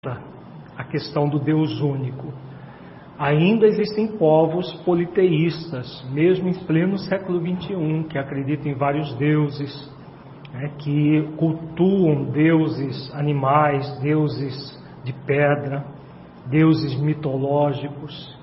a questão do Deus único. Ainda existem povos politeístas, mesmo em pleno século XXI, que acreditam em vários deuses, que cultuam deuses animais, deuses de pedra, deuses mitológicos,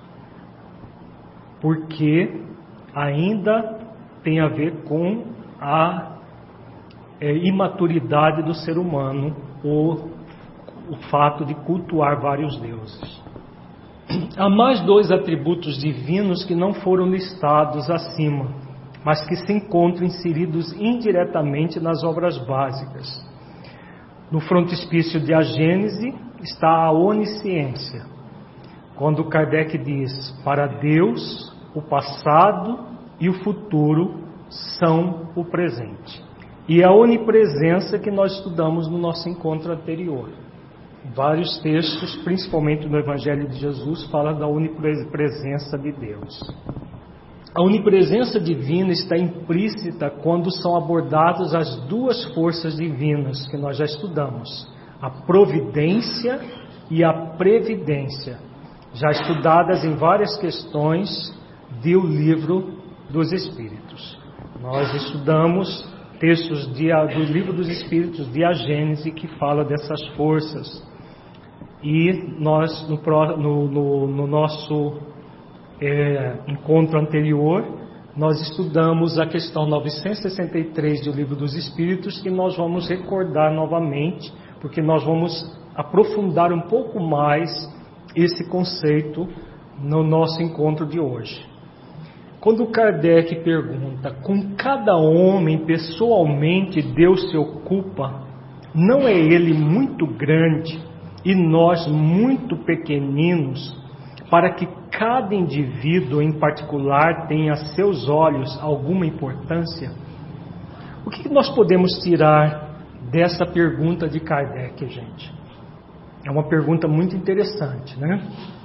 porque ainda tem a ver com a imaturidade do ser humano, ou o fato de cultuar vários deuses. Há mais dois atributos divinos que não foram listados acima, mas que se encontram inseridos indiretamente nas obras básicas. No frontispício de A Gênese está a onisciência, quando Kardec diz: para Deus, o passado e o futuro são o presente. E a onipresença que nós estudamos no nosso encontro anterior. Vários textos, principalmente no Evangelho de Jesus, falam da onipresença de Deus. A onipresença divina está implícita quando são abordadas as duas forças divinas que nós já estudamos, a providência e a previdência, já estudadas em várias questões do Livro dos Espíritos. Nós estudamos textos do Livro dos Espíritos, de A Gênese, que fala dessas forças. E nós, no nosso encontro anterior, nós estudamos a questão 963 do Livro dos Espíritos, que nós vamos recordar novamente, porque nós vamos aprofundar um pouco mais esse conceito no nosso encontro de hoje. Quando Kardec pergunta: com cada homem pessoalmente Deus se ocupa, não é ele muito grande e nós muito pequeninos, para que cada indivíduo em particular tenha a seus olhos alguma importância? O que nós podemos tirar dessa pergunta de Kardec, gente? É uma pergunta muito interessante, né?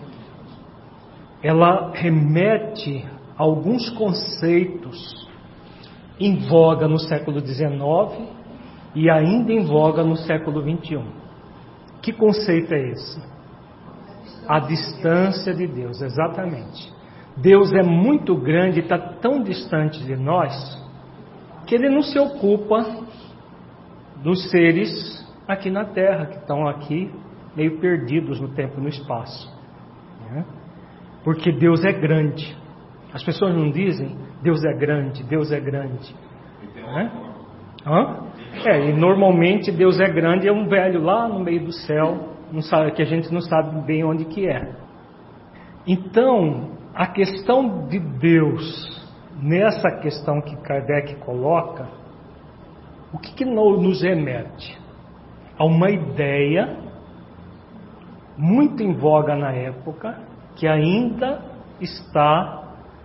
Ela remete a alguns conceitos em voga no século XIX e ainda em voga no século XXI. Que conceito é esse? A distância de Deus, exatamente. Deus é muito grande e está tão distante de nós que Ele não se ocupa dos seres aqui na Terra, que estão aqui meio perdidos no tempo e no espaço, né? Porque Deus é grande. As pessoas não dizem Deus é grande, Deus é grande, né? E normalmente Deus é grande, é um velho lá no meio do céu, não sabe, que a gente não sabe bem onde que é. Então, a questão de Deus, nessa questão que Kardec coloca, o que nos remete? A uma ideia muito em voga na época, que ainda está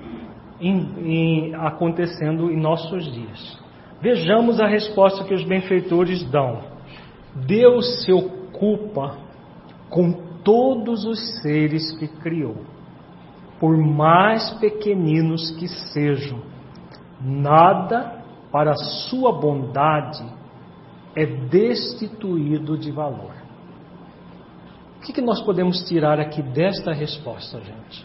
acontecendo em nossos dias. Vejamos a resposta que os benfeitores dão. Deus se ocupa com todos os seres que criou, por mais pequeninos que sejam. Nada para sua bondade é destituído de valor. O que nós podemos tirar aqui desta resposta, gente?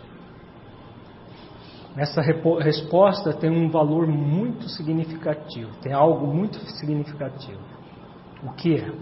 Essa resposta tem um valor muito significativo, tem algo muito significativo. O que é?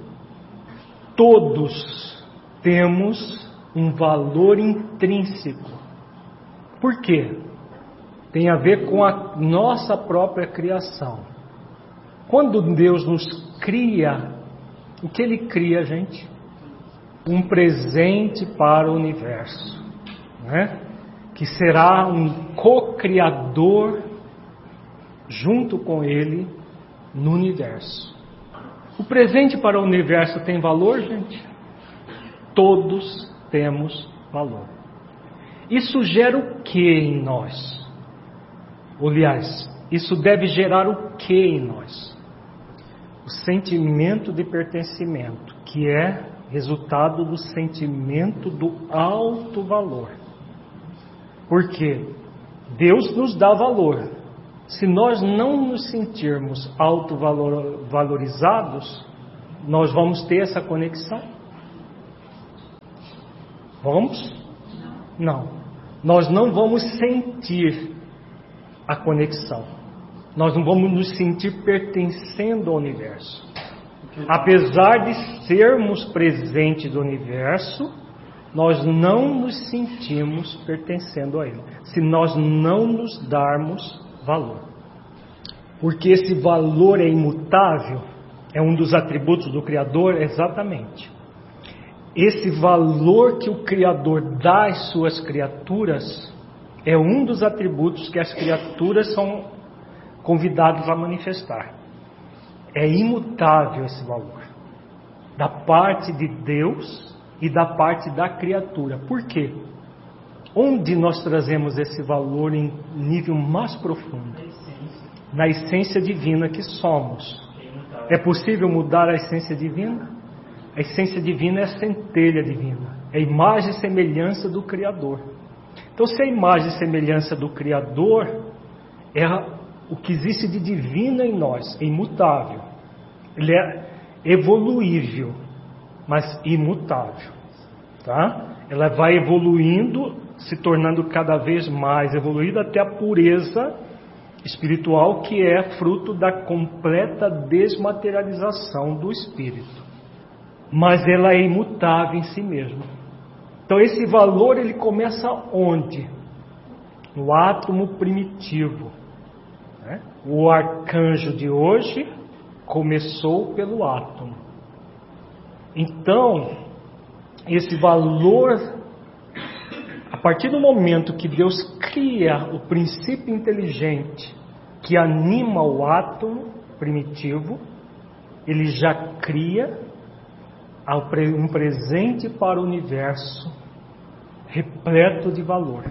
Todos temos um valor intrínseco. Por quê? Tem a ver com a nossa própria criação. Quando Deus nos cria, o que Ele cria, gente? Um presente para o universo, né? Que será um co-criador junto com Ele no universo. O presente para o universo tem valor, gente? Todos temos valor. Isso gera o que em nós? Aliás, isso deve gerar o que em nós? O sentimento de pertencimento, que é resultado do sentimento do alto valor. Porque Deus nos dá valor. Se nós não nos sentirmos autovalorizados, nós vamos ter essa conexão? Vamos? Não. Nós não vamos sentir a conexão. Nós não vamos nos sentir pertencendo ao universo. Apesar de sermos presentes do universo, nós não nos sentimos pertencendo a ele, se nós não nos darmos valor. Porque esse valor é imutável, é um dos atributos do Criador, exatamente. Esse valor que o Criador dá às suas criaturas é um dos atributos que as criaturas são convidadas a manifestar. É imutável esse valor, da parte de Deus e da parte da criatura. Por quê? Onde nós trazemos esse valor em nível mais profundo? Na essência divina que somos. É possível mudar a essência divina? A essência divina é a centelha divina, é a imagem e semelhança do Criador. Então, se a imagem e semelhança do Criador é o que existe de divino em nós, é imutável. Ele é evoluível, mas imutável. Tá? Ela vai evoluindo, se tornando cada vez mais evoluída até a pureza espiritual, que é fruto da completa desmaterialização do espírito. Mas ela é imutável em si mesma. Então esse valor ele começa onde? No átomo primitivo. Né? O arcanjo de hoje começou pelo átomo. Então, esse valor, a partir do momento que Deus cria o princípio inteligente que anima o átomo primitivo, ele já cria um presente para o universo repleto de valor.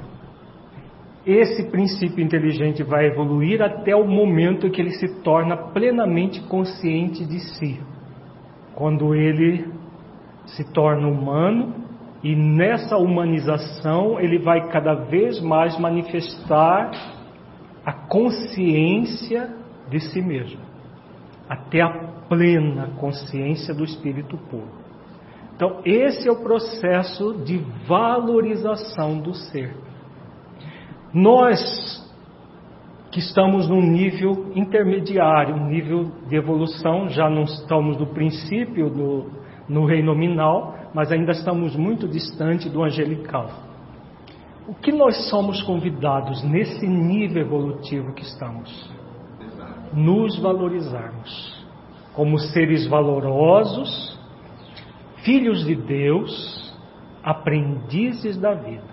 Esse princípio inteligente vai evoluir até o momento que ele se torna plenamente consciente de si, quando ele se torna humano, e nessa humanização ele vai cada vez mais manifestar a consciência de si mesmo, até a plena consciência do Espírito puro. Então esse é o processo de valorização do ser. Nós que estamos num nível intermediário, um nível de evolução, já não estamos no princípio no reino nominal, mas ainda estamos muito distante do angelical. O que nós somos convidados nesse nível evolutivo que estamos? Nos valorizarmos como seres valorosos, filhos de Deus, aprendizes da vida,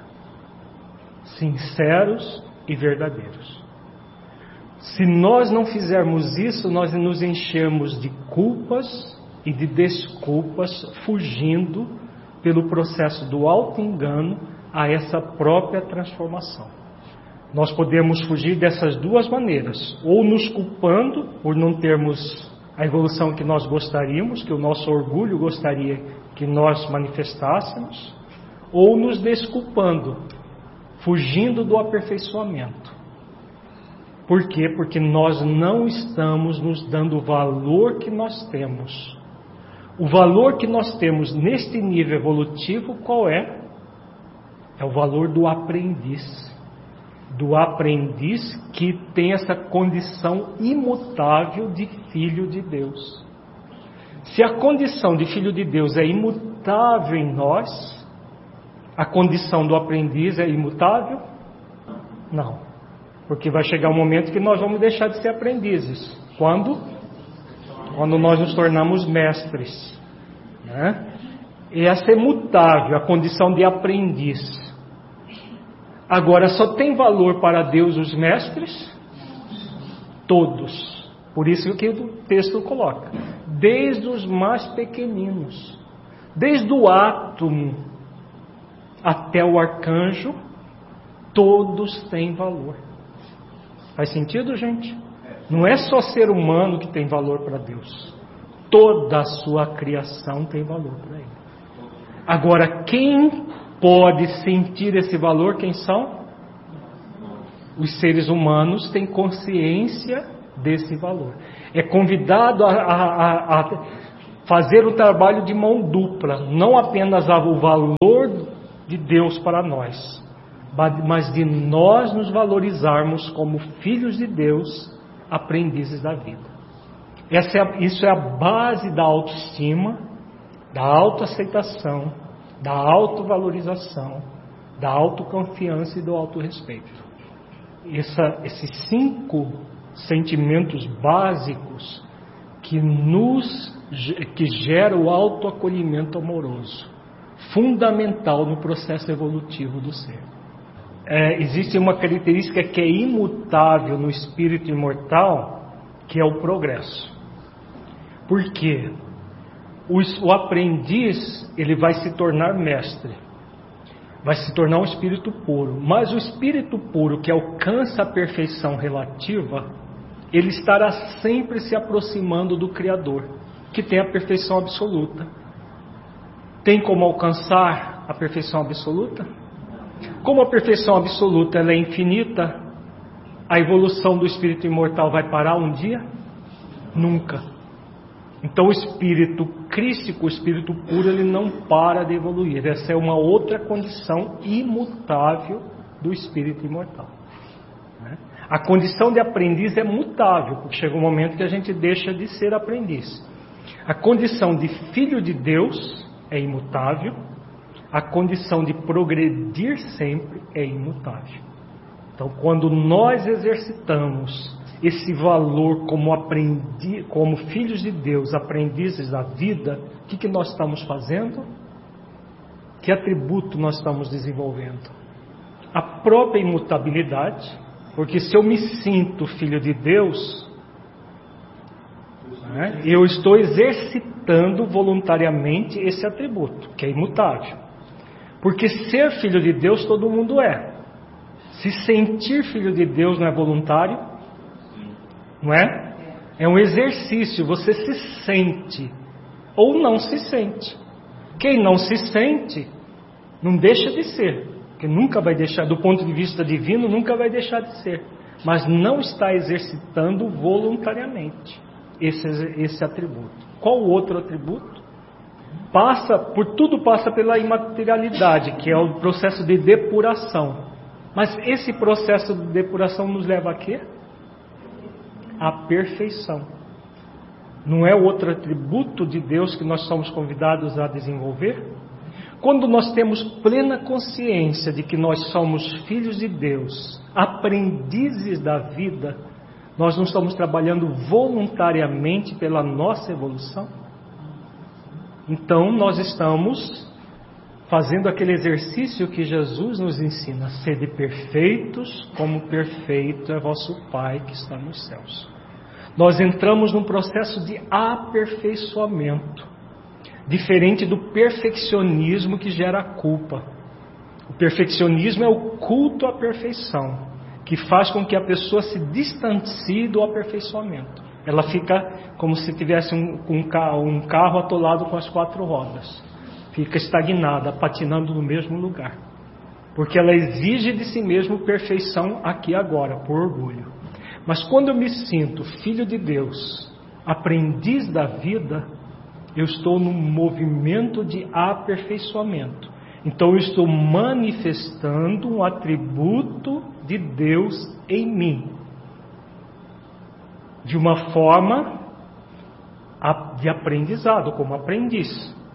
sinceros e verdadeiros. Se nós não fizermos isso, nós nos enchemos de culpas e de desculpas, fugindo pelo processo do auto-engano a essa própria transformação. Nós podemos fugir dessas duas maneiras, ou nos culpando por não termos a evolução que nós gostaríamos, que o nosso orgulho gostaria que nós manifestássemos, ou nos desculpando, fugindo do aperfeiçoamento. Por quê? Porque nós não estamos nos dando o valor que nós temos. O valor que nós temos neste nível evolutivo, qual é? É o valor do aprendiz. Do aprendiz que tem essa condição imutável de filho de Deus. Se a condição de filho de Deus é imutável em nós, a condição do aprendiz é imutável? Não. Porque vai chegar um momento que nós vamos deixar de ser aprendizes. Quando? Quando nós nos tornamos mestres. Né? E essa é imutável, a condição de aprendiz. Agora, só tem valor para Deus os mestres? Todos. Por isso que o texto coloca. Desde os mais pequeninos. Desde o átomo até o arcanjo, todos têm valor. Faz sentido, gente? Não é só ser humano que tem valor para Deus. Toda a sua criação tem valor para Ele. Agora, quem pode sentir esse valor? Quem são? Os seres humanos têm consciência desse valor. É convidado a fazer o trabalho de mão dupla. Não apenas o valor de Deus para nós, mas de nós nos valorizarmos como filhos de Deus, aprendizes da vida. Isso é a base da autoestima, da autoaceitação, da autovalorização, da autoconfiança e do autorrespeito. Esses 5 sentimentos básicos que gera o autoacolhimento amoroso, fundamental no processo evolutivo do ser. Existe uma característica que é imutável no espírito imortal, que é o progresso. Por quê? O aprendiz, ele vai se tornar mestre, vai se tornar um espírito puro, mas o espírito puro que alcança a perfeição relativa, ele estará sempre se aproximando do Criador, que tem a perfeição absoluta. Tem como alcançar a perfeição absoluta? Como a perfeição absoluta ela é infinita, a evolução do espírito imortal vai parar um dia? Nunca. Então o espírito crístico, o espírito puro, ele não para de evoluir. Essa é uma outra condição imutável do espírito imortal. A condição de aprendiz é mutável, porque chega um momento que a gente deixa de ser aprendiz. A condição de filho de Deus é imutável. A condição de progredir sempre é imutável. Então, quando nós exercitamos esse valor como filhos de Deus, aprendizes da vida, o que nós estamos fazendo? Que atributo nós estamos desenvolvendo? A própria imutabilidade, porque se eu me sinto filho de Deus, eu estou exercitando voluntariamente esse atributo, que é imutável. Porque ser filho de Deus todo mundo é. Se sentir filho de Deus não é voluntário, não é? É um exercício, você se sente ou não se sente. Quem não se sente, não deixa de ser, porque nunca vai deixar, do ponto de vista divino, nunca vai deixar de ser, mas não está exercitando voluntariamente esse atributo. Qual o outro atributo? Tudo passa pela imaterialidade, que é o processo de depuração. Mas esse processo de depuração nos leva a quê? A perfeição. Não é outro atributo de Deus que nós somos convidados a desenvolver? Quando nós temos plena consciência de que nós somos filhos de Deus, aprendizes da vida, nós não estamos trabalhando voluntariamente pela nossa evolução? Então nós estamos fazendo aquele exercício que Jesus nos ensina: sede perfeitos, como perfeito é vosso Pai que está nos céus. Nós entramos num processo de aperfeiçoamento, diferente do perfeccionismo que gera culpa. O perfeccionismo é o culto à perfeição, que faz com que a pessoa se distancie do aperfeiçoamento. Ela fica como se tivesse um carro atolado com as 4 rodas. Fica estagnada, patinando no mesmo lugar. Porque ela exige de si mesma perfeição aqui e agora, por orgulho. Mas quando eu me sinto filho de Deus, aprendiz da vida, eu estou num movimento de aperfeiçoamento. Então eu estou manifestando um atributo de Deus em mim, de uma forma de aprendizado, como aprendiz.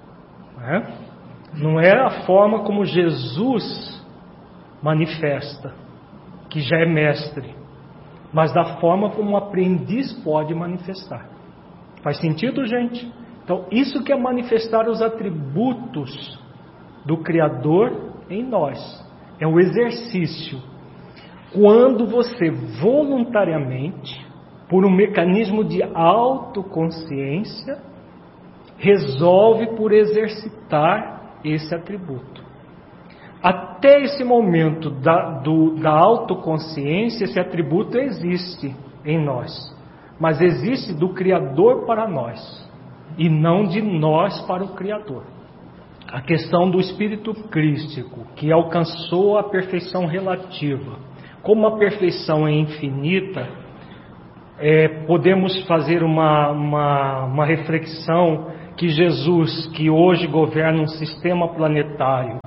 Não é a forma como Jesus manifesta, que já é mestre, mas da forma como um aprendiz pode manifestar. Faz sentido, gente? Então, isso que é manifestar os atributos do Criador em nós. É um exercício. Quando você voluntariamente, por um mecanismo de autoconsciência, resolve por exercitar esse atributo. Até esse momento da autoconsciência, esse atributo existe em nós, mas existe do Criador para nós, e não de nós para o Criador. A questão do espírito crístico, que alcançou a perfeição relativa, como a perfeição é infinita, podemos fazer uma reflexão que Jesus, que hoje governa um sistema planetário,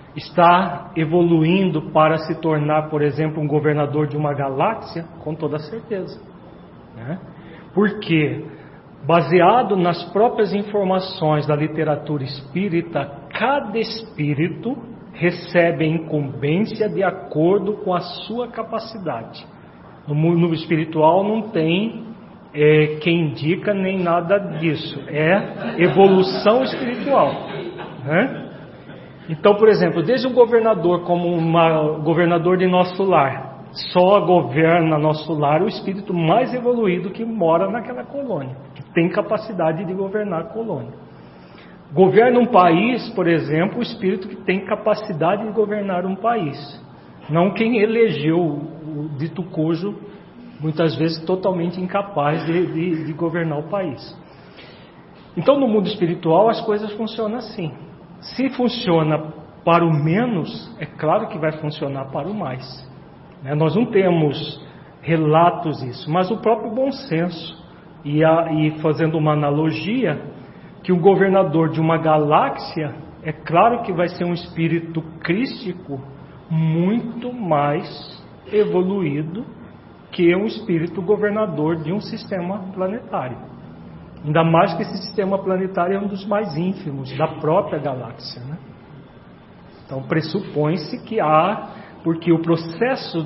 está evoluindo para se tornar, por exemplo, um governador de uma galáxia? Com toda certeza, né? Porque, baseado nas próprias informações da literatura espírita, cada espírito recebe a incumbência de acordo com a sua capacidade. No mundo espiritual não tem quem indica nem nada disso, é evolução espiritual, né? Então, por exemplo, desde um governador como governador de nosso lar, só governa nosso lar o espírito mais evoluído que mora naquela colônia, que tem capacidade de governar a colônia. Governa um país, por exemplo, o espírito que tem capacidade de governar um país, não quem elegeu o dito cujo, muitas vezes totalmente incapaz de governar o país. Então, no mundo espiritual, as coisas funcionam assim. Se funciona para o menos, é claro que vai funcionar para o mais, né? Nós não temos relatos disso, mas o próprio bom senso, e fazendo uma analogia, que o governador de uma galáxia, é claro que vai ser um espírito crístico muito mais evoluído que um espírito governador de um sistema planetário. Ainda mais que esse sistema planetário é um dos mais ínfimos da própria galáxia, né? Então pressupõe-se que porque o processo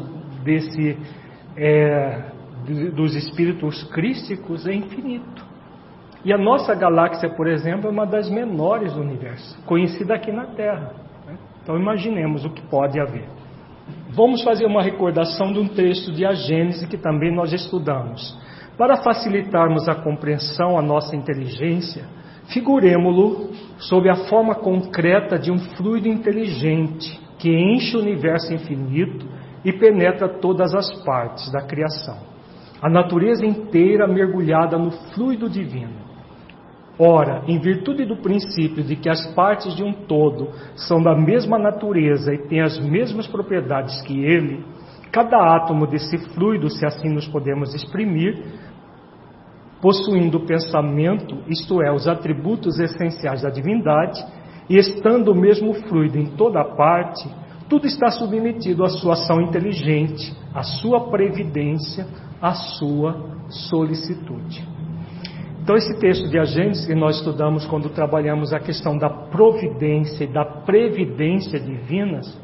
dos espíritos crísticos é infinito. E a nossa galáxia, por exemplo, é uma das menores do universo, conhecida aqui na Terra, né? Então imaginemos o que pode haver. Vamos fazer uma recordação de um texto de A Gênese que também nós estudamos. Para facilitarmos a compreensão à nossa inteligência, figuremo-lo sob a forma concreta de um fluido inteligente que enche o universo infinito e penetra todas as partes da criação. A natureza inteira mergulhada no fluido divino. Ora, em virtude do princípio de que as partes de um todo são da mesma natureza e têm as mesmas propriedades que ele, cada átomo desse fluido, se assim nos podemos exprimir, possuindo o pensamento, isto é, os atributos essenciais da divindade, e estando o mesmo fluido em toda parte, tudo está submetido à sua ação inteligente, à sua previdência, à sua solicitude. Então, esse texto de A Gênese que nós estudamos quando trabalhamos a questão da providência e da previdência divinas,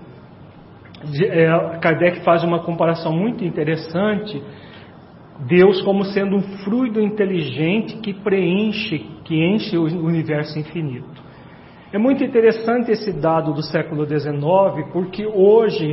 Kardec faz uma comparação muito interessante, Deus como sendo um fluido inteligente que enche o universo infinito. É muito interessante esse dado do século XIX, porque hoje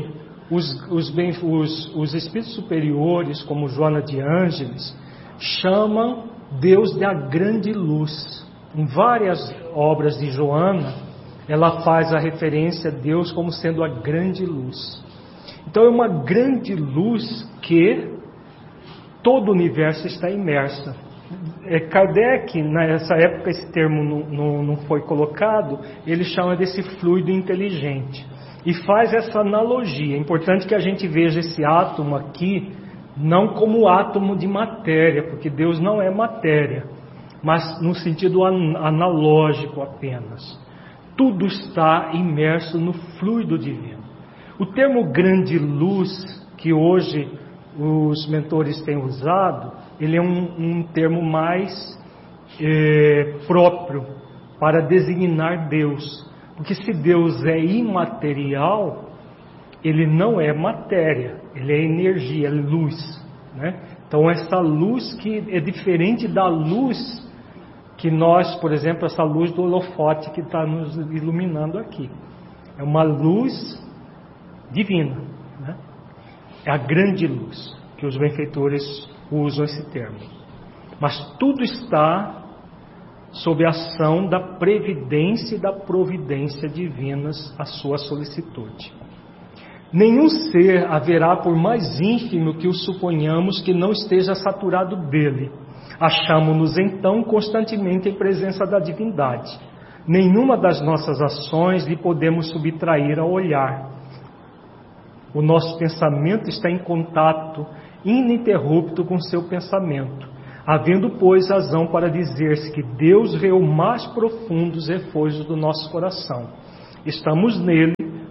os espíritos superiores, como Joana de Ângeles, chamam Deus de a grande luz. Em várias obras de Joana, ela faz a referência a Deus como sendo a grande luz. Então é uma grande luz que todo o universo está imerso. Kardec, nessa época esse termo não foi colocado, ele chama desse fluido inteligente. E faz essa analogia. É importante que a gente veja esse átomo aqui, não como átomo de matéria, porque Deus não é matéria, mas no sentido analógico apenas. Tudo está imerso no fluido divino. O termo grande luz, que hoje os mentores têm usado, ele é um termo mais próprio para designar Deus. Porque se Deus é imaterial, ele não é matéria, ele é energia, é luz, né? Então essa luz que é diferente da luz que nós, por exemplo, essa luz do holofote que está nos iluminando aqui. É uma luz divina, né? É a grande luz, que os benfeitores usam esse termo. Mas tudo está sob a ação da previdência e da providência divinas, a sua solicitude. Nenhum ser haverá, por mais ínfimo que o suponhamos, que não esteja saturado dele. Achamo-nos então constantemente em presença da divindade. Nenhuma das nossas ações lhe podemos subtrair ao olhar. O nosso pensamento está em contato ininterrupto com seu pensamento, havendo, pois, razão para dizer-se que Deus vê os mais profundos refúgios do nosso coração. Estamos nele,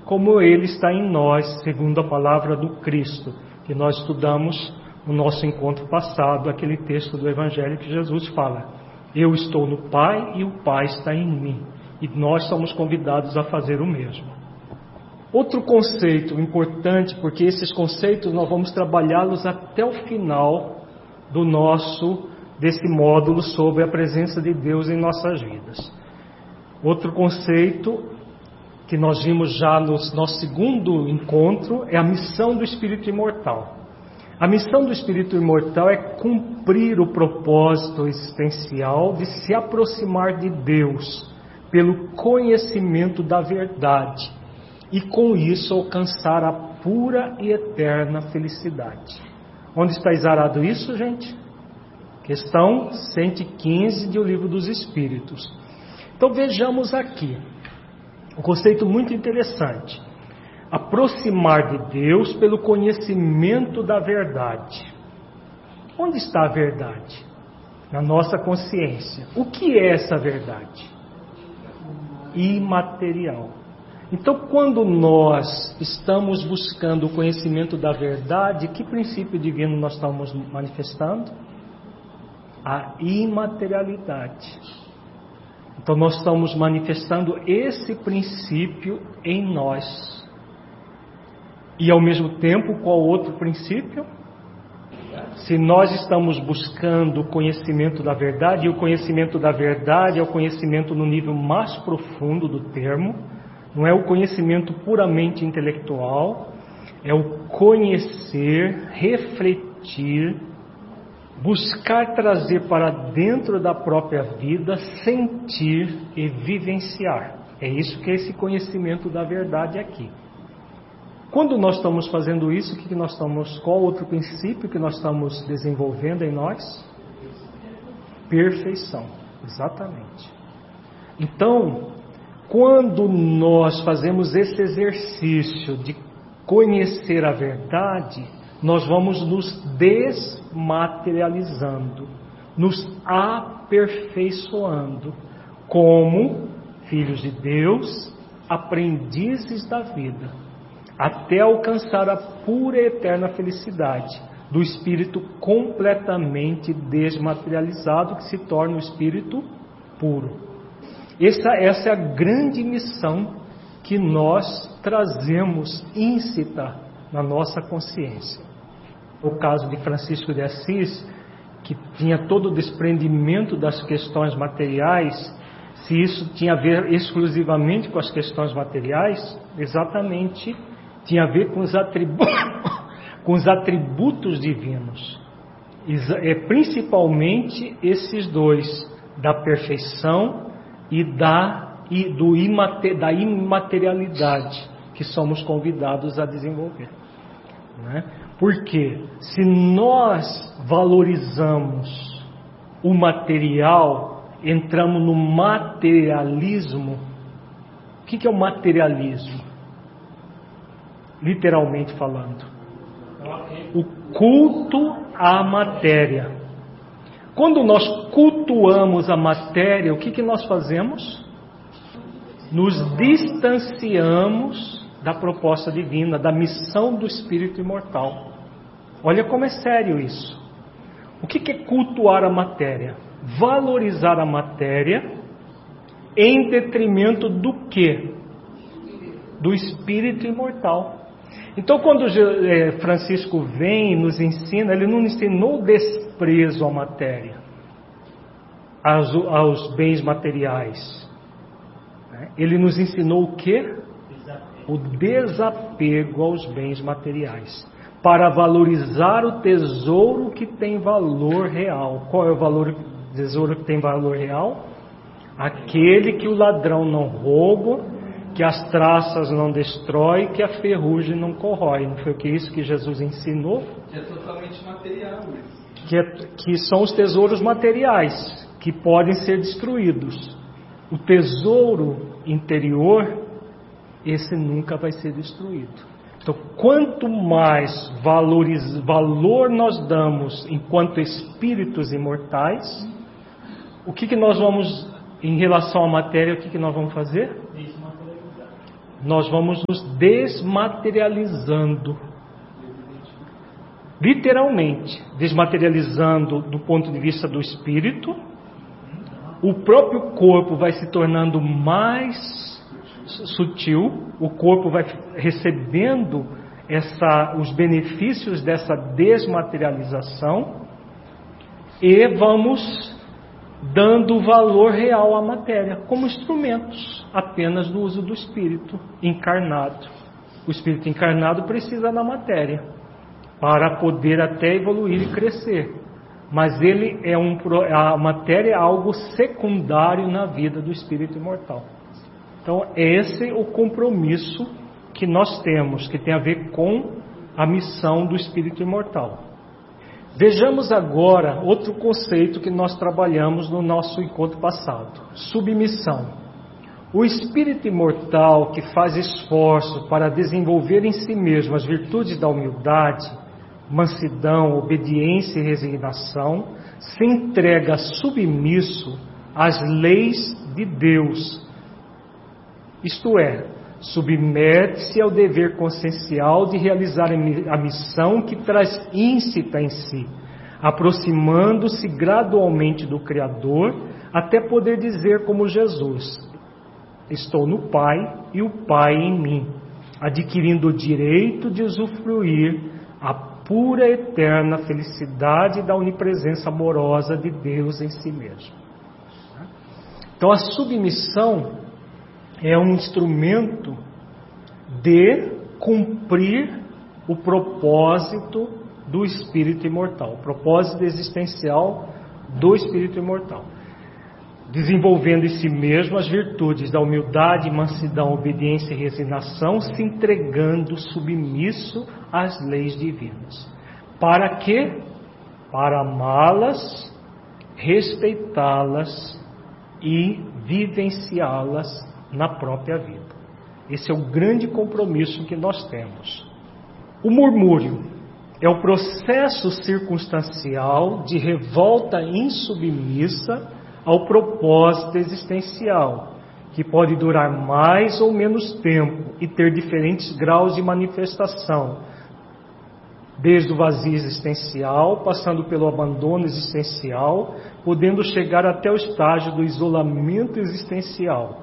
como Ele está em nós, segundo a palavra do Cristo, que nós estudamos no nosso encontro passado, aquele texto do Evangelho que Jesus fala: eu estou no Pai e o Pai está em mim. E nós somos convidados a fazer o mesmo. Outro conceito importante, porque esses conceitos nós vamos trabalhá-los até o final desse módulo sobre a presença de Deus em nossas vidas. Outro conceito que nós vimos já no nosso segundo encontro é a missão do espírito imortal. A missão do espírito imortal é cumprir o propósito existencial de se aproximar de Deus pelo conhecimento da verdade e com isso alcançar a pura e eterna felicidade. Onde está exarado isso, gente? Questão 115 do Livro dos Espíritos. Então vejamos aqui um conceito muito interessante: aproximar de Deus pelo conhecimento da verdade. Onde está a verdade? Na nossa consciência. O que é essa verdade? Imaterial. Então, quando nós estamos buscando o conhecimento da verdade, que princípio divino nós estamos manifestando? A imaterialidade. Então, nós estamos manifestando esse princípio em nós. E ao mesmo tempo, qual outro princípio? Se nós estamos buscando o conhecimento da verdade, e o conhecimento da verdade é o conhecimento no nível mais profundo do termo, não é o conhecimento puramente intelectual, é o conhecer, refletir, buscar trazer para dentro da própria vida, sentir e vivenciar. É isso que é esse conhecimento da verdade aqui. Quando nós estamos fazendo isso, qual outro princípio que nós estamos desenvolvendo em nós? Perfeição, exatamente. Então, quando nós fazemos esse exercício de conhecer a verdade, nós vamos nos desmaterializando, nos aperfeiçoando como filhos de Deus, aprendizes da vida, até alcançar a pura e eterna felicidade do espírito completamente desmaterializado, que se torna o espírito puro. Essa é a grande missão que nós trazemos íncita na nossa consciência. O caso de Francisco de Assis, que tinha todo o desprendimento das questões materiais, se isso tinha a ver exclusivamente com as questões materiais, exatamente tinha a ver com os atributos divinos, principalmente esses dois, da perfeição e da imaterialidade, que somos convidados a desenvolver, né? Porque se nós valorizamos o material, entramos no materialismo. O que é o materialismo? Literalmente falando, o culto à matéria. Quando nós cultuamos a matéria, o que nós fazemos? Nos distanciamos da proposta divina, da missão do espírito imortal. Olha como é sério isso. O que é cultuar a matéria? Valorizar a matéria em detrimento do quê? Do espírito imortal. Então, quando Francisco vem e nos ensina, ele não ensinou desprezo à matéria, aos bens materiais. Ele nos ensinou o quê? O desapego aos bens materiais, para valorizar o tesouro que tem valor real. Qual é o tesouro que tem valor real? Aquele que o ladrão não rouba, que as traças não destroem, que a ferrugem não corrói. Não foi isso que Jesus ensinou? Que é totalmente material. Que são os tesouros materiais, que podem ser destruídos. O tesouro interior, esse nunca vai ser destruído. Então, quanto mais valor nós damos enquanto espíritos imortais, o que nós vamos, em relação à matéria, o que nós vamos fazer? nós vamos nos desmaterializando. Literalmente, desmaterializando do ponto de vista do espírito. O próprio corpo vai se tornando mais sutil, o corpo vai recebendo os benefícios dessa desmaterialização e vamos dando valor real à matéria, como instrumentos apenas do uso do espírito encarnado. O espírito encarnado precisa da matéria para poder até evoluir e crescer, mas a matéria é algo secundário na vida do espírito imortal. Então esse é o compromisso que nós temos, que tem a ver com a missão do espírito imortal. Vejamos agora outro conceito que nós trabalhamos no nosso encontro passado: submissão. O espírito imortal que faz esforço para desenvolver em si mesmo as virtudes da humildade, mansidão, obediência e resignação, se entrega submisso às leis de Deus. Isto é, submete-se ao dever consciencial de realizar a missão que traz íncita em si, aproximando-se gradualmente do Criador, até poder dizer como Jesus: estou no Pai e o Pai em mim, adquirindo o direito de usufruir a pura eterna felicidade da onipresença amorosa de Deus em si mesmo. Então a submissão é um instrumento de cumprir o propósito do espírito imortal, o propósito existencial do espírito imortal, desenvolvendo em si mesmo as virtudes da humildade, mansidão, obediência e resignação, se entregando submisso às leis divinas. Para quê? Para amá-las, respeitá-las e vivenciá-las na própria vida. Esse é o grande compromisso que nós temos. O murmúrio é o processo circunstancial de revolta insubmissa ao propósito existencial, que pode durar mais ou menos tempo e ter diferentes graus de manifestação, desde o vazio existencial, passando pelo abandono existencial, podendo chegar até o estágio do isolamento existencial,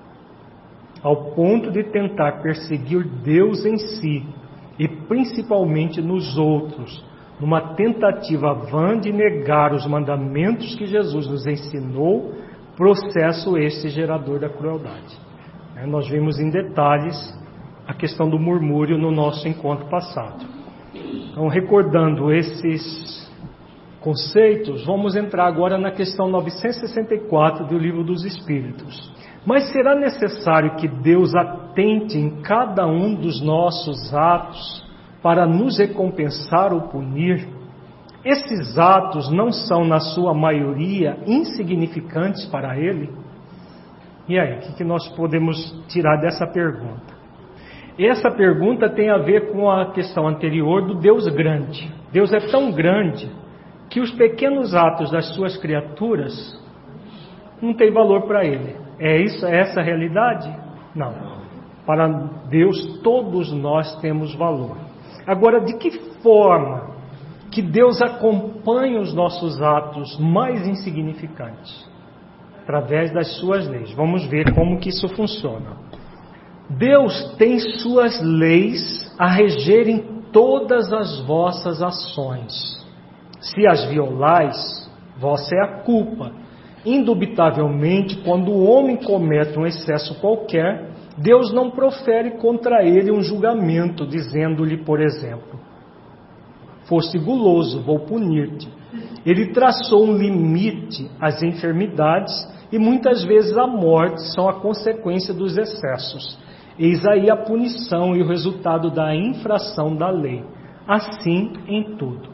ao ponto de tentar perseguir Deus em si e principalmente nos outros, numa tentativa vã de negar os mandamentos que Jesus nos ensinou, processo este gerador da crueldade. Nós vimos em detalhes a questão do murmúrio no nosso encontro passado. Então, recordando esses conceitos, vamos entrar agora na questão 964 do Livro dos Espíritos. Mas será necessário que Deus atente em cada um dos nossos atos para nos recompensar ou punir? Esses atos não são, na sua maioria, insignificantes para Ele? E aí, o que nós podemos tirar dessa pergunta? Essa pergunta tem a ver com a questão anterior do Deus grande. Deus é tão grande que os pequenos atos das suas criaturas não têm valor para Ele. É essa a realidade? Não. Para Deus, todos nós temos valor. Agora, de que forma que Deus acompanha os nossos atos mais insignificantes? Através das suas leis. Vamos ver como que isso funciona. Deus tem suas leis a regerem todas as vossas ações. Se as violais, vossa é a culpa. Indubitavelmente, quando o homem comete um excesso qualquer, Deus não profere contra ele um julgamento, dizendo-lhe, por exemplo: foste guloso, vou punir-te. Ele traçou um limite às enfermidades e muitas vezes a morte são a consequência dos excessos. Eis aí a punição e o resultado da infração da lei. Assim em tudo.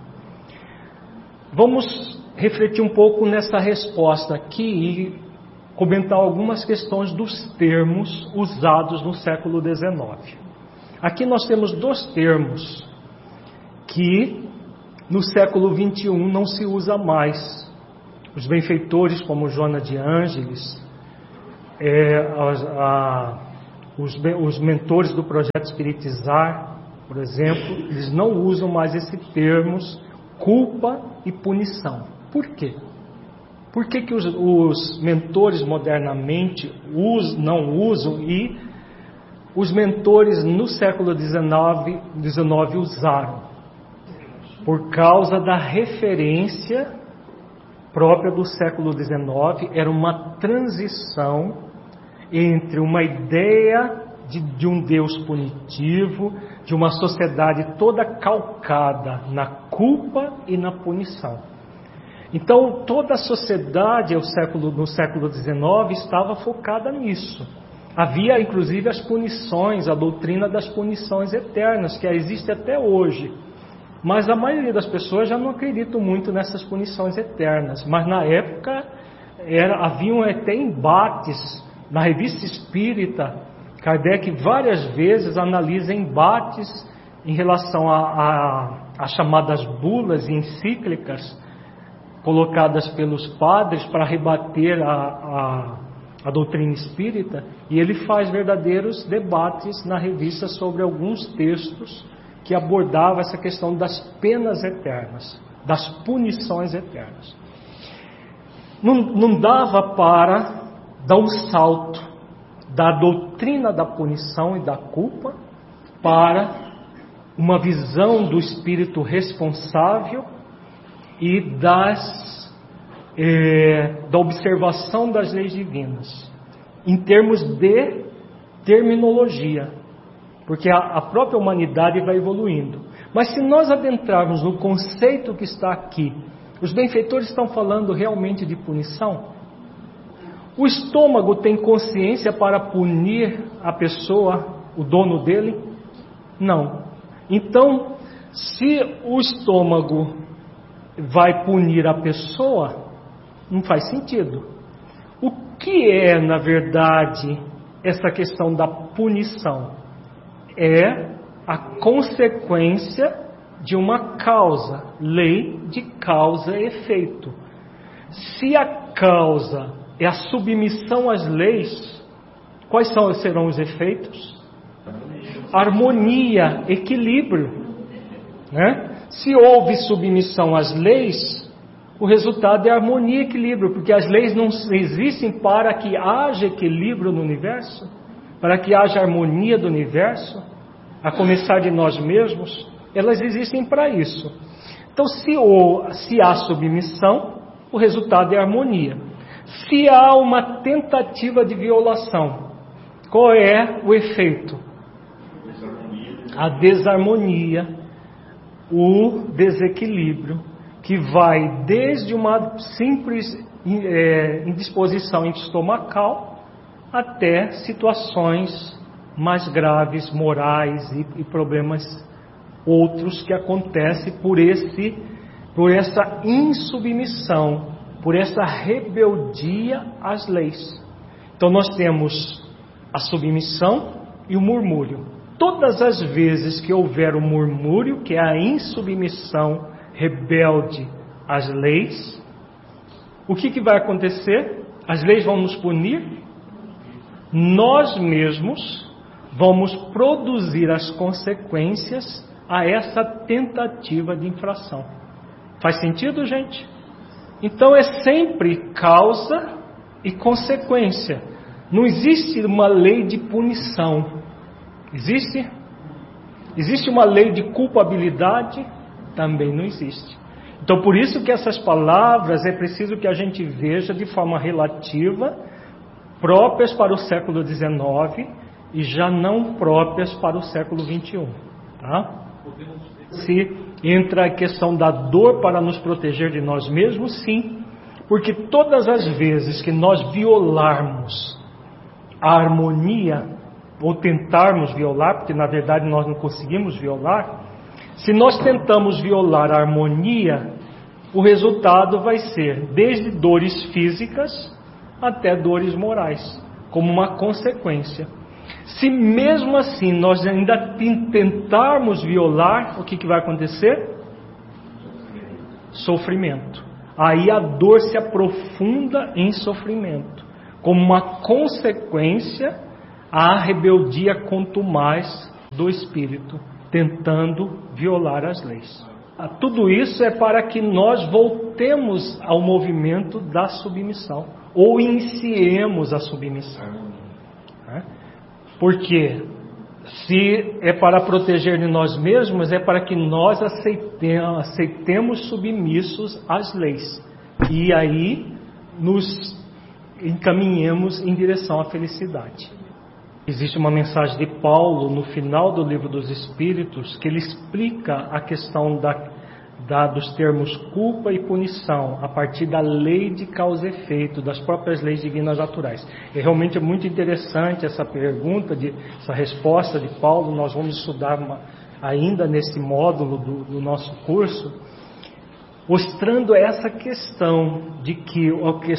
Vamos refletir um pouco nessa resposta aqui e comentar algumas questões dos termos usados no século XIX. Aqui nós temos dois termos que no século XXI não se usa mais. Os benfeitores como Joana de Ângeles, Os mentores do projeto Espiritizar, por exemplo, eles não usam mais esses termos culpa e punição. Por quê? Por que os mentores modernamente não usam e os mentores no século XIX usaram? Por causa da referência própria do século XIX, era uma transição entre uma ideia de um Deus punitivo, de uma sociedade toda calcada na culpa e na punição. Então, toda a sociedade no século XIX estava focada nisso. Havia, inclusive, as punições, a doutrina das punições eternas, que existe até hoje. Mas a maioria das pessoas já não acreditam muito nessas punições eternas. Mas na época, haviam até embates. Na Revista Espírita, Kardec várias vezes analisa embates em relação a chamadas bulas e encíclicas colocadas pelos padres para rebater a doutrina espírita, e ele faz verdadeiros debates na revista sobre alguns textos que abordavam essa questão das penas eternas, das punições eternas. Não dava para dar um salto da doutrina da punição e da culpa para uma visão do espírito responsável e da observação das leis divinas, em termos de terminologia, porque a própria humanidade vai evoluindo. Mas se nós adentrarmos no conceito que está aqui, os benfeitores estão falando realmente de punição? O estômago tem consciência para punir a pessoa, o dono dele? Não. Então, se o estômago vai punir a pessoa, não faz sentido. O que é, na verdade, essa questão da punição? É a consequência de uma causa, lei de causa e efeito. Se a causa é a submissão às leis, quais serão os efeitos? Harmonia, equilíbrio, né? Se houve submissão às leis, o resultado é harmonia e equilíbrio, porque as leis não existem para que haja equilíbrio no universo, para que haja harmonia do universo, a começar de nós mesmos. Elas existem para isso. Então, se há submissão, o resultado é harmonia. Se há uma tentativa de violação, qual é o efeito? A desarmonia, o desequilíbrio, que vai desde uma simples indisposição estomacal até situações mais graves, morais e problemas outros que acontecem por essa insubmissão, por essa rebeldia às leis. Então nós temos a submissão e o murmúrio. Todas as vezes que houver o murmúrio, que é a insubmissão rebelde às leis, o que vai acontecer? As leis vão nos punir? Nós mesmos vamos produzir as consequências a essa tentativa de infração. Faz sentido, gente? Então é sempre causa e consequência. Não existe uma lei de punição. Existe? Existe uma lei de culpabilidade? Também não existe. Então por isso que essas palavras é preciso que a gente veja de forma relativa, próprias para o século XIX e já não próprias para o século XXI. Tá? Se entra a questão da dor para nos proteger de nós mesmos, sim, porque todas as vezes que nós violarmos a harmonia, ou tentarmos violar, porque na verdade nós não conseguimos violar, se nós tentamos violar a harmonia, o resultado vai ser desde dores físicas até dores morais, como uma consequência. Se mesmo assim nós ainda tentarmos violar, o que vai acontecer? Sofrimento. Aí a dor se aprofunda em sofrimento, como uma consequência há rebeldia contumaz do espírito, tentando violar as leis. Tudo isso é para que nós voltemos ao movimento da submissão, ou iniciemos a submissão. Porque se é para proteger de nós mesmos, é para que nós aceitemos submissos às leis. E aí nos encaminhemos em direção à felicidade. Existe uma mensagem de Paulo no final do Livro dos Espíritos que ele explica a questão dos termos culpa e punição a partir da lei de causa e efeito, das próprias leis divinas naturais. E realmente é muito interessante essa pergunta, essa resposta de Paulo. Nós vamos estudar ainda nesse módulo do nosso curso, mostrando essa questão de que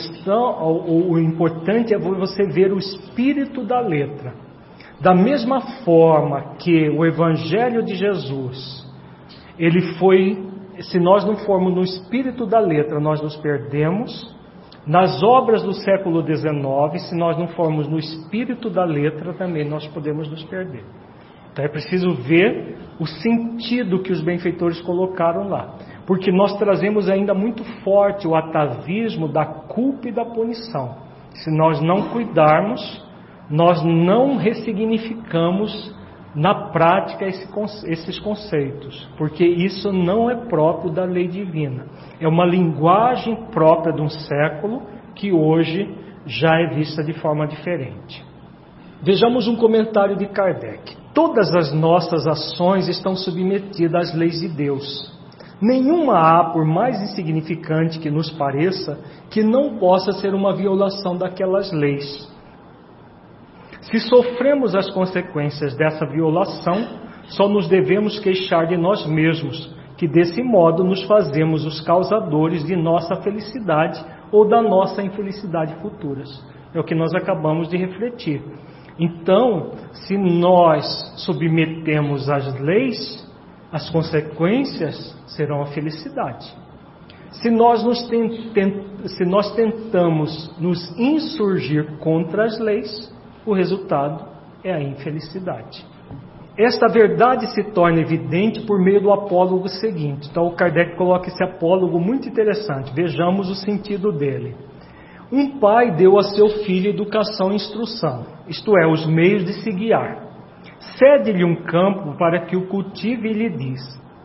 o importante é você ver o espírito da letra. Da mesma forma que o Evangelho de Jesus, ele foi, se nós não formos no espírito da letra, nós nos perdemos. Nas obras do século XIX, se nós não formos no espírito da letra, também nós podemos nos perder. Então é preciso ver o sentido que os benfeitores colocaram lá. Porque nós trazemos ainda muito forte o atavismo da culpa e da punição. Se nós não cuidarmos, nós não ressignificamos na prática esses conceitos, porque isso não é próprio da lei divina. É uma linguagem própria de um século que hoje já é vista de forma diferente. Vejamos um comentário de Kardec. Todas as nossas ações estão submetidas às leis de Deus. Nenhuma há, por mais insignificante que nos pareça, que não possa ser uma violação daquelas leis. Se sofremos as consequências dessa violação, só nos devemos queixar de nós mesmos, que desse modo nos fazemos os causadores de nossa felicidade ou da nossa infelicidade futuras. É o que nós acabamos de refletir. Então, se nós submetemos às leis, as consequências serão a felicidade. Se nós tentamos nos insurgir contra as leis, o resultado é a infelicidade. Esta verdade se torna evidente por meio do apólogo seguinte. Então, o Kardec coloca esse apólogo muito interessante. Vejamos o sentido dele. Um pai deu a seu filho educação e instrução, isto é, os meios de se guiar. Cede-lhe um campo para que o cultive e lhe diz: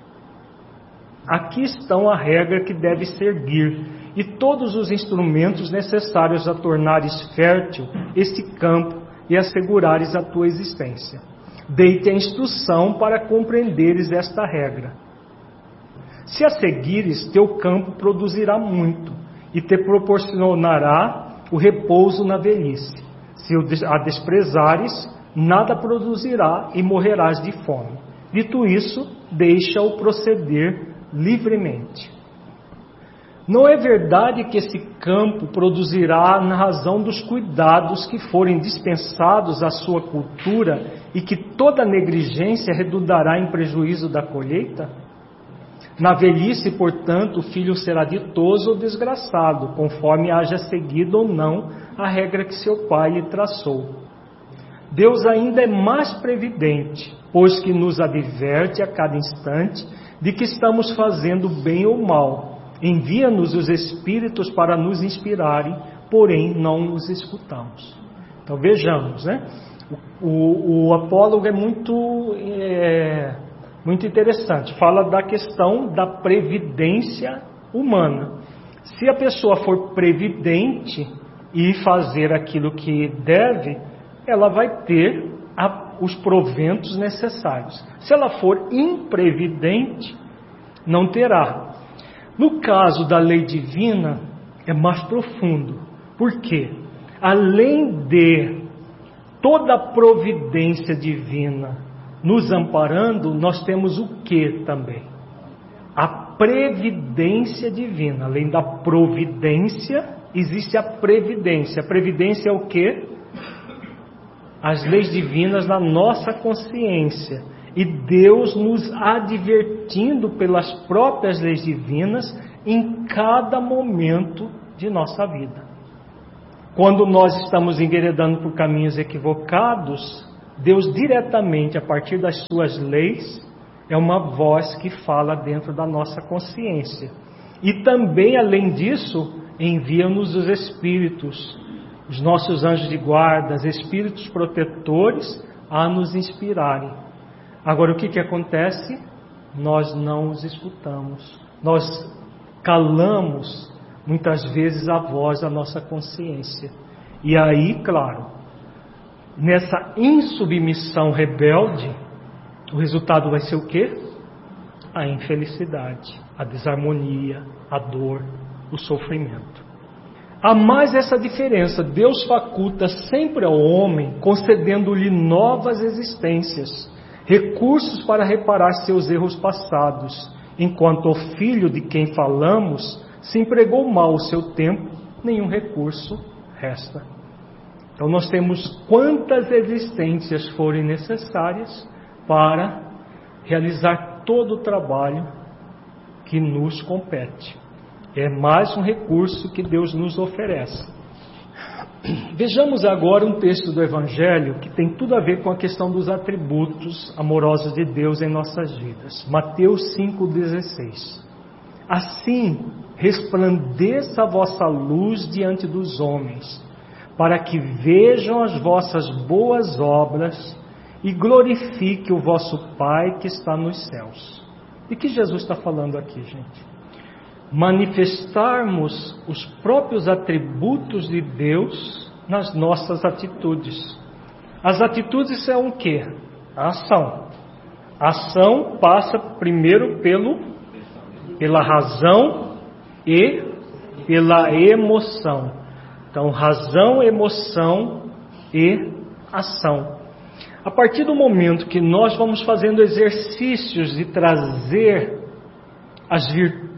aqui estão a regra que deve seguir e todos os instrumentos necessários a tornares fértil este campo e assegurares a tua existência. Dei-te a instrução para compreenderes esta regra. Se a seguires, teu campo produzirá muito e te proporcionará o repouso na velhice. Se a desprezares, nada produzirá e morrerás de fome. Dito isso, deixa-o proceder livremente. Não é verdade que esse campo produzirá na razão dos cuidados que forem dispensados à sua cultura e que toda negligência redundará em prejuízo da colheita? Na velhice, portanto, o filho será ditoso ou desgraçado, conforme haja seguido ou não a regra que seu pai lhe traçou. Deus ainda é mais previdente, pois que nos adverte a cada instante de que estamos fazendo bem ou mal. Envia-nos os Espíritos para nos inspirarem, porém não os escutamos. Então vejamos, né? O apólogo é muito interessante. Fala da questão da previdência humana. Se a pessoa for previdente e fazer aquilo que deve, ela vai ter os proventos necessários. Se ela for imprevidente, não terá. No caso da lei divina, é mais profundo. Por quê? Além de toda a providência divina nos amparando, nós temos o que também? A previdência divina. Além da providência, existe a previdência. A previdência é o que? As leis divinas na nossa consciência. E Deus nos advertindo pelas próprias leis divinas em cada momento de nossa vida. Quando nós estamos enveredando por caminhos equivocados, Deus diretamente, a partir das suas leis, é uma voz que fala dentro da nossa consciência. E também, além disso, envia-nos os espíritos, os nossos anjos de guarda, os espíritos protetores, a nos inspirarem. Agora, o que acontece? Nós não os escutamos. Nós calamos, muitas vezes, a voz da nossa consciência. E aí, claro, nessa insubmissão rebelde, o resultado vai ser o quê? A infelicidade, a desarmonia, a dor, o sofrimento. Há mais essa diferença. Deus faculta sempre ao homem, concedendo-lhe novas existências, recursos para reparar seus erros passados, enquanto o filho de quem falamos se empregou mal o seu tempo, nenhum recurso resta. Então nós temos quantas existências forem necessárias para realizar todo o trabalho que nos compete. É mais um recurso que Deus nos oferece. Vejamos agora um texto do Evangelho que tem tudo a ver com a questão dos atributos amorosos de Deus em nossas vidas. Mateus 5,16. Assim resplandeça a vossa luz diante dos homens, para que vejam as vossas boas obras e glorifique o vosso Pai que está nos céus. E que Jesus está falando aqui, gente? Manifestarmos os próprios atributos de Deus nas nossas atitudes. As atitudes são o quê? A ação. A ação passa primeiro pela razão e pela emoção. Então, razão, emoção e ação. A partir do momento que nós vamos fazendo exercícios de trazer as virtudes,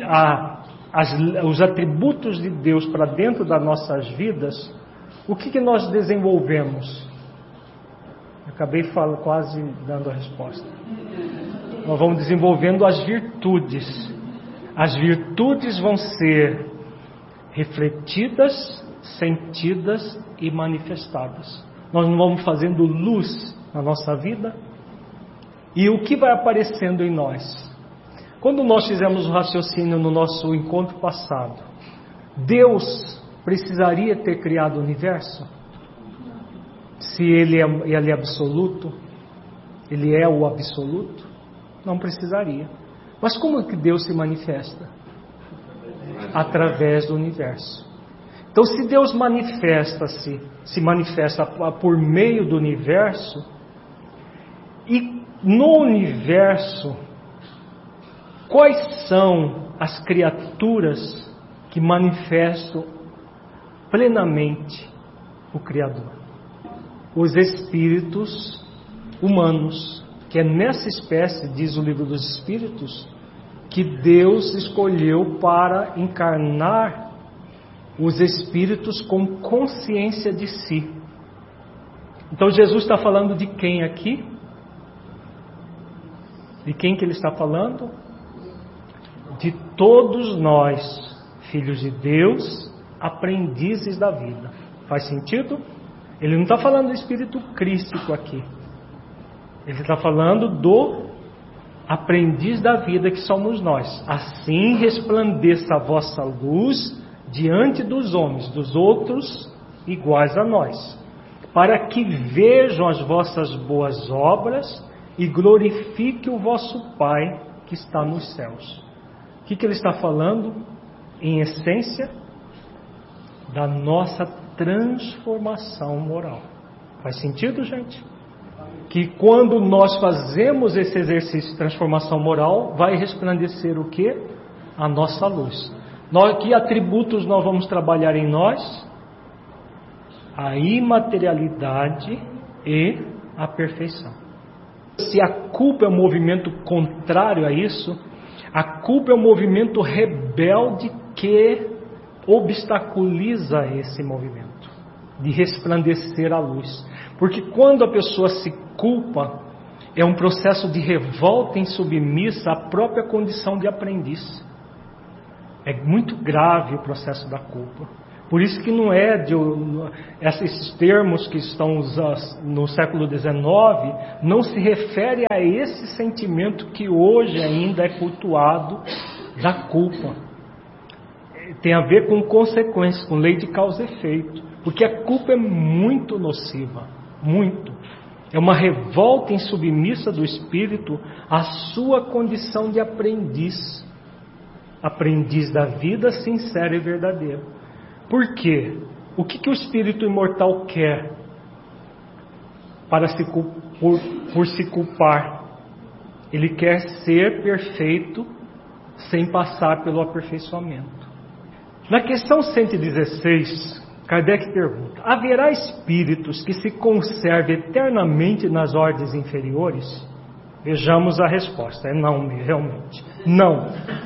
os atributos de Deus para dentro das nossas vidas, o que nós desenvolvemos? Acabei quase dando a resposta. Nós vamos desenvolvendo as virtudes. As virtudes vão ser refletidas, sentidas e manifestadas. Nós não vamos fazendo luz na nossa vida. E o que vai aparecendo em nós? Quando nós fizemos o raciocínio no nosso encontro passado, Deus precisaria ter criado o universo? Se Ele é absoluto, Ele é o absoluto? Não precisaria. Mas como que Deus se manifesta? Através do universo. Então, se Deus se manifesta por meio do universo, e no universo, quais são as criaturas que manifestam plenamente o Criador? Os espíritos humanos, que é nessa espécie, diz o livro dos Espíritos, que Deus escolheu para encarnar os espíritos com consciência de si. Então Jesus está falando de quem aqui? De quem que ele está falando? De todos nós, filhos de Deus, aprendizes da vida. Faz sentido? Ele não está falando do espírito crístico aqui. Ele está falando do aprendiz da vida que somos nós. Assim resplandeça a vossa luz diante dos homens, dos outros iguais a nós, para que vejam as vossas boas obras e glorifique o vosso Pai que está nos céus. O que ele está falando? Em essência, da nossa transformação moral. Faz sentido, gente? Que quando nós fazemos esse exercício de transformação moral, vai resplandecer o quê? A nossa luz. Que atributos nós vamos trabalhar em nós? A imaterialidade e a perfeição. Se a culpa é um movimento contrário a isso, a culpa é um movimento rebelde que obstaculiza esse movimento de resplandecer a luz. Porque quando a pessoa se culpa, é um processo de revolta insubmissa à própria condição de aprendiz. É muito grave o processo da culpa. Por isso que não é esses termos que estão no século XIX, não se refere a esse sentimento que hoje ainda é cultuado da culpa. Tem a ver com consequências, com lei de causa e efeito. Porque a culpa é muito nociva, muito. É uma revolta insubmissa do espírito à sua condição de aprendiz. Aprendiz da vida sincera e verdadeira. Por quê? O que o espírito imortal quer por se culpar? Ele quer ser perfeito sem passar pelo aperfeiçoamento. Na questão 116, Kardec pergunta: haverá espíritos que se conservem eternamente nas ordens inferiores? Vejamos a resposta. É não, realmente. Não.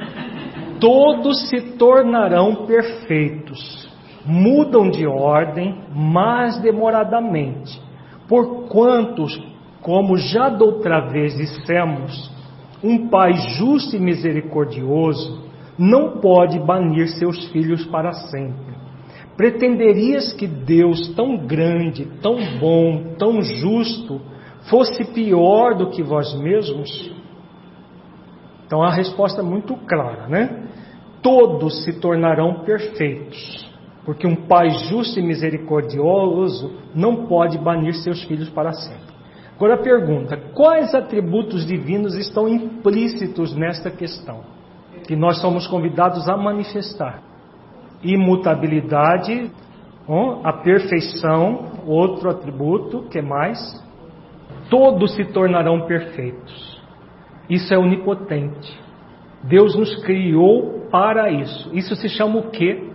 Todos se tornarão perfeitos. Mudam de ordem, mas demoradamente. Porquanto, como já da outra vez dissemos, um Pai justo e misericordioso não pode banir seus filhos para sempre. Pretenderias que Deus, tão grande, tão bom, tão justo, fosse pior do que vós mesmos? Então a resposta é muito clara, né? Todos se tornarão perfeitos, porque um Pai justo e misericordioso não pode banir seus filhos para sempre. Agora a pergunta: quais atributos divinos estão implícitos nesta questão, que nós somos convidados a manifestar? Imutabilidade, a perfeição, outro atributo, que mais? Todos se tornarão perfeitos. Isso é onipotente. Deus nos criou para isso. Isso se chama o quê?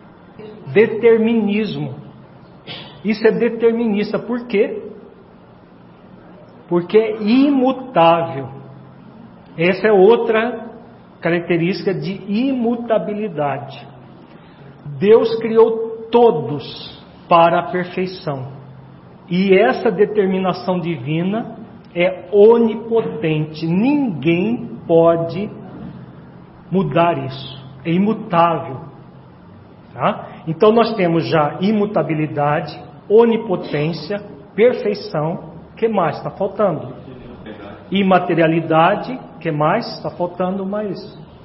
Determinismo. Isso é determinista. Por quê? Porque é imutável. Essa é outra característica de imutabilidade. Deus criou todos para a perfeição. E essa determinação divina é onipotente. Ninguém pode mudar isso. É imutável. Tá? Então nós temos já imutabilidade, onipotência, perfeição. O que mais está faltando? Imaterialidade. O que mais está faltando mais?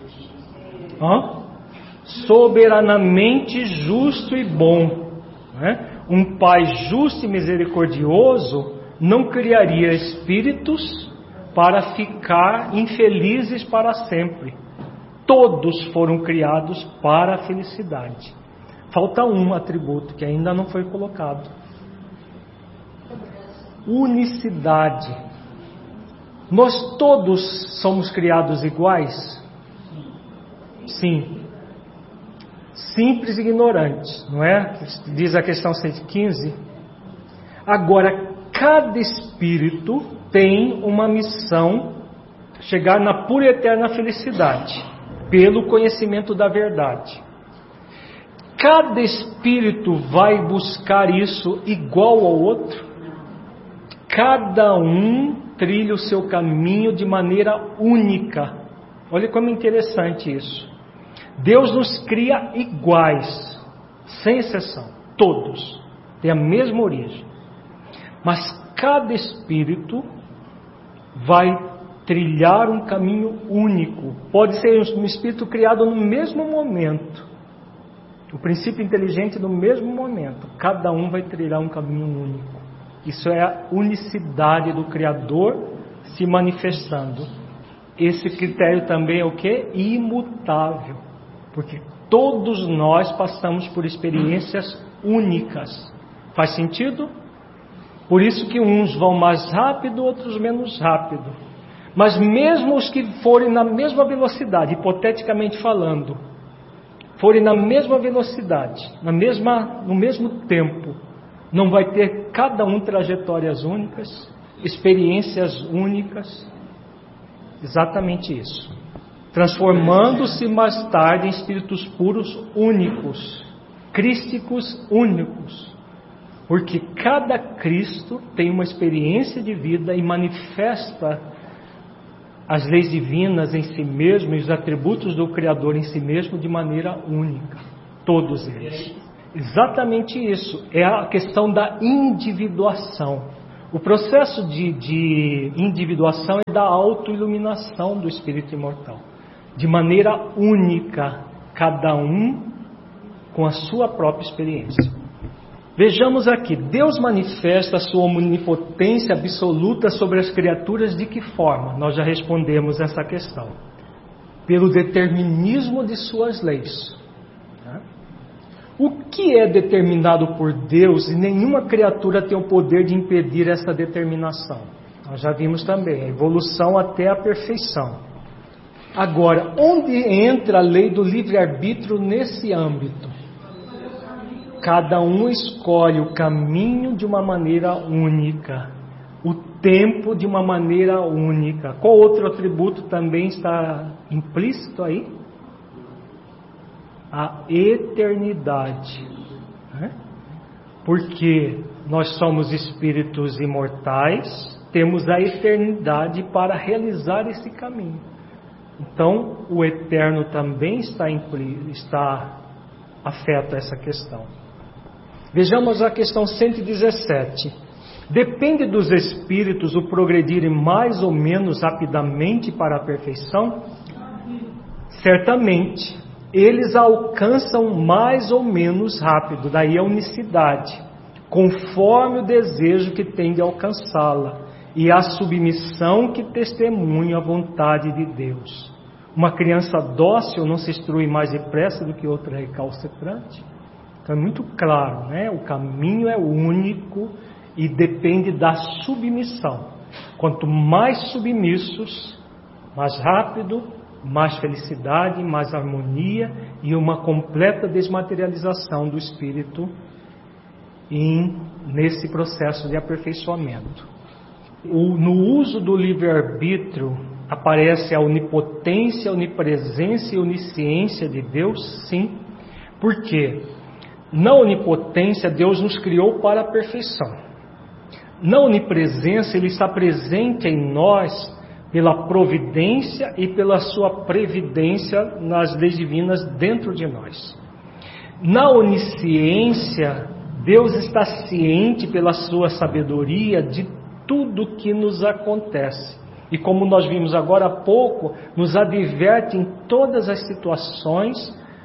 Soberanamente justo e bom, né? Um Pai justo e misericordioso não criaria espíritos para ficar infelizes para sempre. Todos foram criados para a felicidade. Falta um atributo que ainda não foi colocado: unicidade. Nós todos somos criados iguais? Sim. Simples e ignorantes, não é? Diz a questão 115. Agora, cada espírito tem uma missão: chegar na pura e eterna felicidade, pelo conhecimento da verdade. Cada espírito vai buscar isso igual ao outro? Cada um trilha o seu caminho de maneira única. Olha como é interessante isso. Deus nos cria iguais, sem exceção, todos têm a mesma origem, mas cada espírito vai trilhar um caminho único. Pode ser um espírito criado no mesmo momento, o princípio inteligente no mesmo momento. Cada um vai trilhar um caminho único. Isso é a unicidade do Criador se manifestando. Esse critério também é o quê? Imutável. Porque todos nós passamos por experiências únicas. Faz sentido? Por isso que uns vão mais rápido, outros menos rápido. Mas mesmo os que forem na mesma velocidade, hipoteticamente falando, forem na mesma velocidade, no mesmo tempo, não vai ter cada um trajetórias únicas, experiências únicas? Exatamente isso. Transformando-se mais tarde em espíritos puros únicos, crísticos únicos. Porque cada Cristo tem uma experiência de vida e manifesta as leis divinas em si mesmo e os atributos do Criador em si mesmo de maneira única. Todos eles. Exatamente isso. É a questão da individuação. O processo de individuação é da autoiluminação do espírito imortal. De maneira única, cada um com a sua própria experiência. Vejamos aqui, Deus manifesta a sua onipotência absoluta sobre as criaturas de que forma? Nós já respondemos essa questão. Pelo determinismo de suas leis. O que é determinado por Deus e nenhuma criatura tem o poder de impedir essa determinação? Nós já vimos também, a evolução até a perfeição. Agora, onde entra a lei do livre-arbítrio nesse âmbito? Cada um escolhe o caminho de uma maneira única, o tempo de uma maneira única. Qual outro atributo também está implícito aí? A eternidade. Porque nós somos espíritos imortais, temos a eternidade para realizar esse caminho. Então, o eterno também está afeto a essa questão. Vejamos a questão 117. Depende dos espíritos o progredirem mais ou menos rapidamente para a perfeição? Certamente. Eles alcançam mais ou menos rápido, daí a unicidade, conforme o desejo que tem de alcançá-la e a submissão que testemunha a vontade de Deus. Uma criança dócil não se instrui mais depressa do que outra recalcitrante. Então é muito claro, né? O caminho é único e depende da submissão. Quanto mais submissos, mais rápido, mais felicidade, mais harmonia e uma completa desmaterialização do espírito nesse processo de aperfeiçoamento. No uso do livre-arbítrio aparece a onipotência, a onipresença e a onisciência de Deus, sim. Por quê? Na onipotência, Deus nos criou para a perfeição. Na onipresença, Ele está presente em nós pela providência e pela sua previdência nas leis divinas dentro de nós. Na onisciência, Deus está ciente pela sua sabedoria de tudo que nos acontece. E como nós vimos agora há pouco, nos adverte em todas as situações,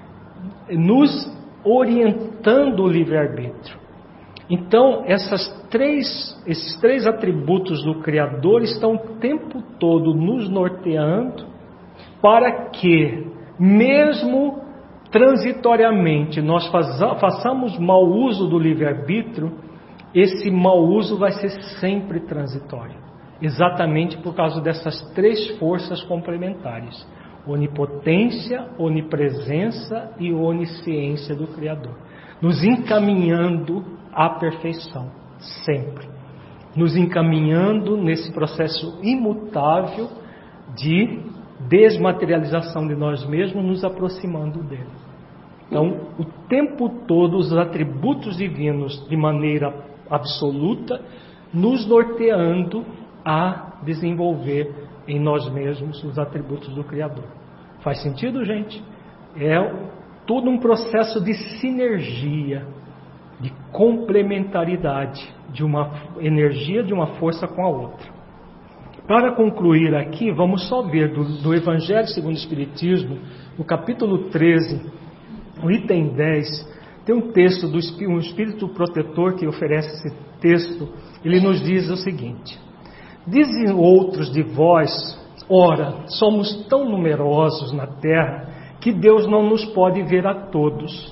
nos orientando o livre-arbítrio. Então, esses três atributos do Criador estão o tempo todo nos norteando para que, mesmo transitoriamente, nós façamos mau uso do livre-arbítrio, esse mau uso vai ser sempre transitório. Exatamente por causa dessas três forças complementares: onipotência, onipresença e onisciência do Criador, nos encaminhando à perfeição, sempre. Nos encaminhando nesse processo imutável de desmaterialização de nós mesmos, nos aproximando dele. Então, o tempo todo, os atributos divinos, de maneira absoluta, nos norteando a desenvolver em nós mesmos os atributos do Criador. Faz sentido, gente? É todo um processo de sinergia, de complementaridade, de uma energia de uma força com a outra. Para concluir aqui, vamos só ver do Evangelho segundo o Espiritismo, no capítulo 13, no item 10, tem um texto do um Espírito Protetor que oferece esse texto. Ele nos diz o seguinte: dizem outros de vós, ora, somos tão numerosos na terra que Deus não nos pode ver a todos.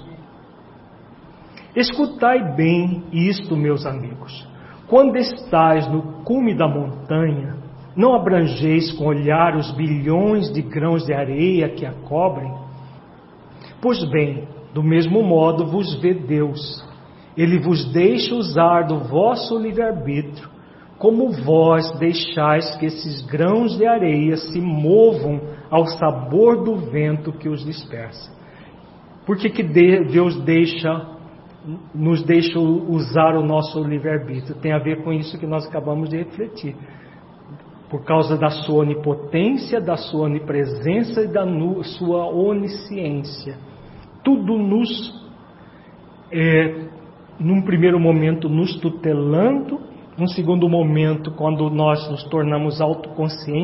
Escutai bem isto, meus amigos. Quando estais no cume da montanha, não abrangeis com olhar os bilhões de grãos de areia que a cobrem? Pois bem, do mesmo modo vos vê Deus. Ele vos deixa usar do vosso livre-arbítrio, como vós deixais que esses grãos de areia se movam ao sabor do vento que os dispersa. Por que Deus nos deixa usar o nosso livre-arbítrio? Tem a ver com isso que nós acabamos de refletir. Por causa da sua onipotência, da sua onipresença e da sua onisciência. Tudo nos num primeiro momento nos tutelando, num segundo momento quando nós nos tornamos autoconscientes